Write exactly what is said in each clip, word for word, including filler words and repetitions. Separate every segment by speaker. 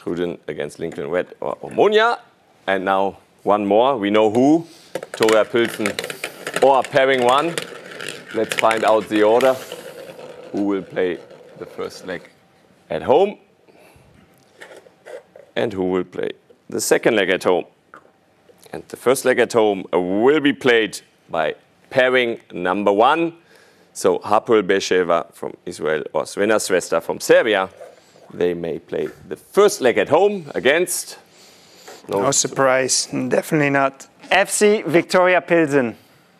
Speaker 1: Truden against Lincoln Red or Omonia. And now one more. We know who. Victoria Pilsen or pairing one. Let's find out the order. Who will play the first leg at home? And who will play the second leg at home? And the first leg at home will be played by pairing number one. So Hapoel Beersheva from Israel or Crvena Zvezda from Serbia. They may play the first leg at home against...
Speaker 2: No, no surprise, definitely not. F C Victoria Pilsen.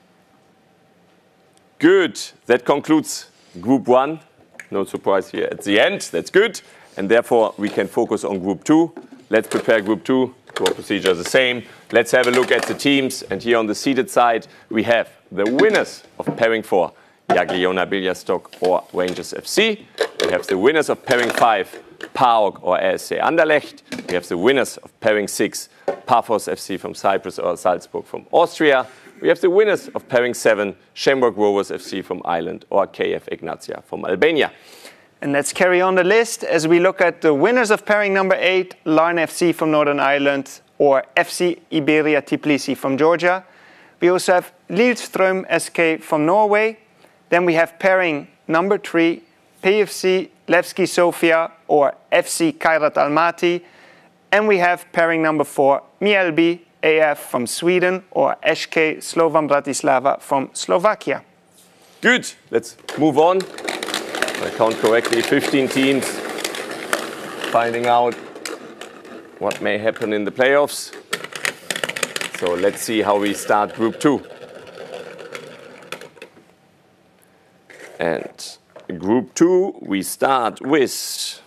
Speaker 1: Good. That concludes Group one. No surprise here at the end. That's good. And therefore, we can focus on Group two. Let's prepare Group two. Core procedure is the same. Let's have a look at the teams. And here on the seeded side, we have the winners of pairing four, Jagiellona Białystok or Rangers F C. We have the winners of pairing five, PAOK or A S C Anderlecht. We have the winners of pairing six, Paphos F C from Cyprus or Salzburg from Austria. We have the winners of pairing seven, Shamrock Rovers F C from Ireland or K F Ignatia from Albania.
Speaker 2: And let's carry on the list as we look at the winners of pairing number eight, Larne F C from Northern Ireland or F C Iberia Tbilisi from Georgia. We also have Lillestrøm S K from Norway. Then we have pairing number three, P F C Levski Sofia or F C Kairat Almaty. And we have pairing number four, Mjällby A F from Sweden or S K Slovan Bratislava from Slovakia.
Speaker 1: Good. Let's move on. If I count correctly, fifteen teams finding out what may happen in the playoffs. So let's see how we start Group two. And Group two, we start with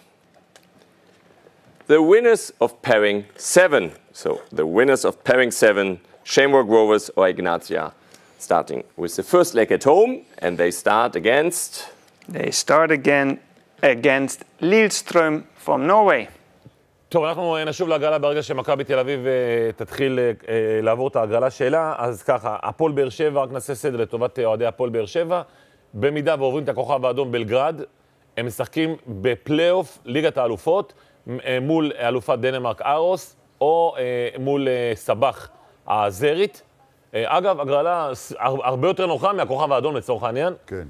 Speaker 1: the winners of pairing seven. So the winners of pairing seven, Shamrock Rovers or Ignatia, starting with the first leg at home. And they start against...
Speaker 2: They start again against Lillestrøm from Norway.
Speaker 3: טוב, אנחנו נשוב להגרלה ברגע שמכבי תל אביב תתחיל לעבור את ההגרלה שלה. אז ככה, הפועל באר שבע, רק נעשה סדר לטובת אוהדי הפועל באר שבע. במידה ועוברים את הכוכב האדום בלגרד, הם משחקים בפלייאוף ליגת האלופות מול אלופת דנמרק ארוס, או מול סבח הזרית. אגב, הגרלה הרבה יותר נוחה מהכוכב האדום לצורך העניין.
Speaker 4: כן.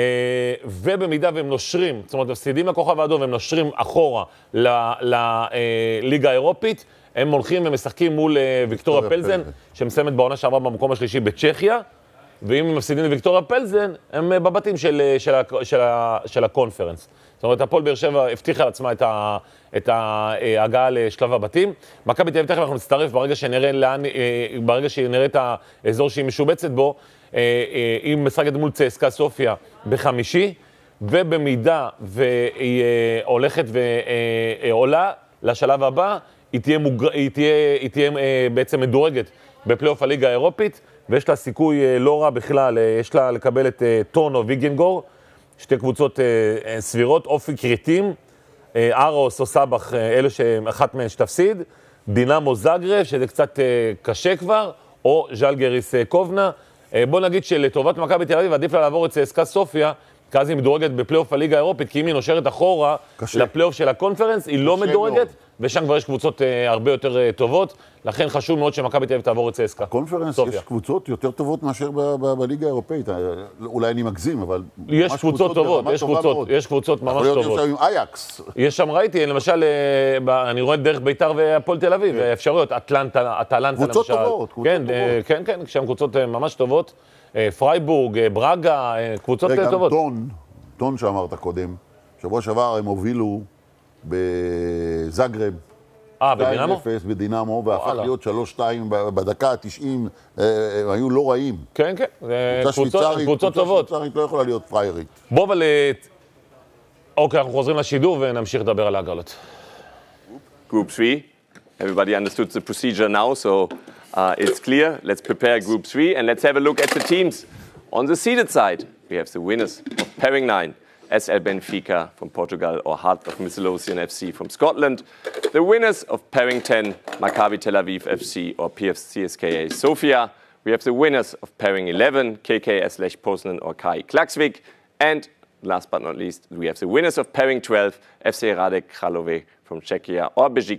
Speaker 3: ובמידה והם נושרים, זאת אומרת, מפסידים לכוכב האדום והם נושרים אחורה לליגה האירופית, הם הולכים ומשחקים מול ויקטוריה פלזן, שמסיימת בעונה שעברה במקום השלישי בצ'כיה, ואם הם מפסידים לוויקטוריה פלזן, הם בבתים של, של, של, של הקונפרנס. זאת אומרת, הפועל באר שבע הבטיחה לעצמה את, ה, את ההגעה לשלב הבתים. מכבי תל אביב תכף אנחנו נצטרף ברגע שנראה, לאן, ברגע שנראה את האזור שהיא משובצת בו, היא משחקת מול צסקה סופיה בחמישי, ובמידה והיא הולכת ועולה לשלב הבא, היא תהיה, מוג... היא תהיה, היא תהיה בעצם מדורגת בפלייאוף הליגה האירופית, ויש לה סיכוי לא רע בכלל, יש לה לקבל את טון או ויגנגור, שתי קבוצות סבירות, אופי קריטים, ארוס או סבח, אלה שאחת מהן שתפסיד, דינמו זאגרב, שזה קצת קשה כבר, או ז'לגיריס קובנה. בוא נגיד שלטובת מכבי תל אביב עדיף לה לעבור את צסקה סופיה, כי אז היא מדורגת בפלייאוף הליגה האירופית, כי אם היא נושרת אחורה קשה. לפלייאוף של הקונפרנס, היא לא מדורגת, מאוד. ושם כבר יש קבוצות uh, הרבה יותר uh, טובות, לכן חשוב מאוד שמכבי תל אביב תעבור את צסקה.
Speaker 4: בקונפרנס יש קבוצות יותר טובות מאשר בליגה האירופית, אולי אני מגזים, אבל...
Speaker 3: יש קבוצות טובות, יש קבוצות, יש קבוצות ממש טובות.
Speaker 4: יכול להיות שם עם אייקס.
Speaker 3: יש שם, ראיתי, למשל, אני רואה דרך ביתר והפועל תל אביב, אפשרויות, אטלנטה, אטלנטה למשל.
Speaker 4: קבוצות טובות, קבוצות טובות.
Speaker 3: כן, כן, שם קבוצות ממש טובות. פרייבורג, ברגה, קבוצות טובות.
Speaker 4: וגם טון, טון שאמרת קודם, שבוע שעבר הם הובילו בזאגרב,
Speaker 3: אה, בדינמו?
Speaker 4: אפס בדינמו, והפך להיות שלוש שתיים בדקה ה-תשעים, הם היו לא רעים.
Speaker 3: כן, כן, קבוצות טובות.
Speaker 4: קבוצה שוויצרית לא יכולה להיות פריירית.
Speaker 3: בוא, אבל... אוקיי, אנחנו חוזרים לשידור ונמשיך לדבר על ההגרלות.
Speaker 1: Group three. Everybody understood the procedure now, so uh, it's clear. Let's prepare Group three and let's have a look at the teams. On the seeded side, we have the winners of pairing nine. S L Benfica from Portugal or Heart of Midlothian F C from Scotland. The winners of pairing ten, Maccabi Tel Aviv F C or P F C S K A Sofia. We have the winners of pairing eleven, K K S Lech Poznan or K I Klaksvik. And last but not least, we have the winners of pairing twelve, F C Radek Kralove from Czechia or Besiktas